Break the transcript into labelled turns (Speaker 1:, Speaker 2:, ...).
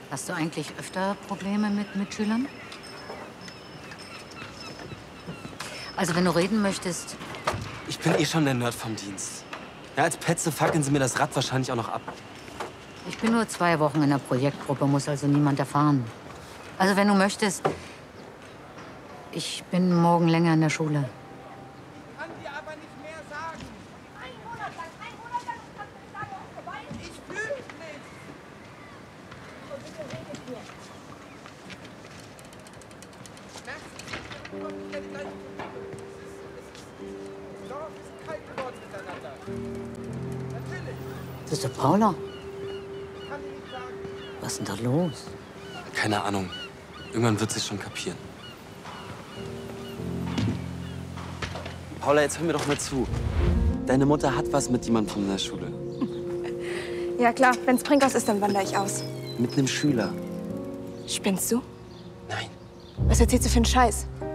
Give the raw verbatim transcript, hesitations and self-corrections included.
Speaker 1: Hast du eigentlich öfter Probleme mit Mitschülern? Also, wenn du reden möchtest...
Speaker 2: Ich bin eh schon der Nerd vom Dienst. Ja, als Petze fackeln sie mir das Rad wahrscheinlich auch noch ab.
Speaker 1: Ich bin nur zwei Wochen in der Projektgruppe, muss also niemand erfahren. Also, wenn du möchtest... Ich bin morgen länger in der Schule.
Speaker 3: Ich kann dir aber nicht mehr sagen. Ein Monat lang, ein Monat lang und kannst du nicht sagen, ob es vorbei ist. Ich fühle mich nicht. So, bitte redet hier. Merkst du, wir kommen nicht mehr die gleiche Kultur. Ich glaube, wir sind kalt geworden miteinander. Natürlich.
Speaker 1: Das ist der Paula.
Speaker 3: Ich kann dir nicht sagen.
Speaker 1: Was ist denn da los?
Speaker 2: Keine Ahnung. Irgendwann wird sie es schon kapieren. Paula, jetzt hör mir doch mal zu. Deine Mutter hat was mit jemandem von der Schule.
Speaker 4: Ja klar, wenn's Brinkhaus ist, dann wandere ich aus.
Speaker 2: Mit einem Schüler.
Speaker 4: Spinnst du?
Speaker 2: Nein.
Speaker 4: Was erzählst du für einen Scheiß?